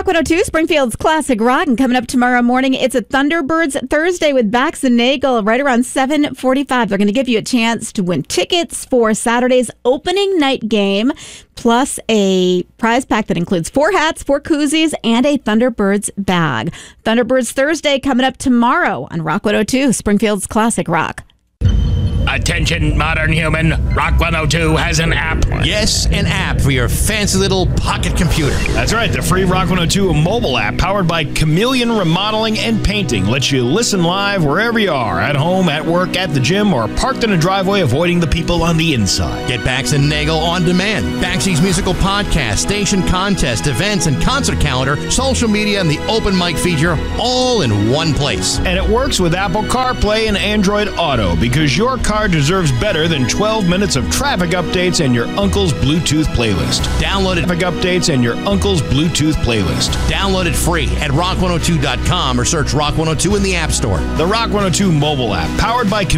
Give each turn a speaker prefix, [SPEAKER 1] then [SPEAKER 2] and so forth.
[SPEAKER 1] Rock 102, Springfield's Classic Rock. And coming up tomorrow morning, it's a Thunderbirds Thursday with Bax and Nagel right around 7:45. They're going to give you a chance to win tickets for Saturday's opening night game, plus a prize pack that includes 4 hats, 4 koozies, and a Thunderbirds bag. Thunderbirds Thursday coming up tomorrow on Rock 102, Springfield's Classic Rock.
[SPEAKER 2] Attention, modern human. Rock 102 has an app.
[SPEAKER 3] Yes, an app for your fancy little pocket computer.
[SPEAKER 4] That's right. The free Rock 102 mobile app powered by Chameleon Remodeling and Painting lets you listen live wherever you are, at home, at work, at the gym, or parked in a driveway avoiding the people on the inside.
[SPEAKER 3] Get Bax and Nagel on demand. Baxi's musical podcast, station contest, events, and concert calendar, social media, and the open mic feature all in one place.
[SPEAKER 4] And it works with Apple CarPlay and Android Auto because your car deserves better than 12 minutes of traffic updates and your uncle's Bluetooth playlist.
[SPEAKER 3] Download it.
[SPEAKER 4] Traffic updates and your uncle's Bluetooth playlist.
[SPEAKER 3] Download it free at rock102.com or search Rock 102 in the App Store.
[SPEAKER 4] The Rock 102 mobile app, powered by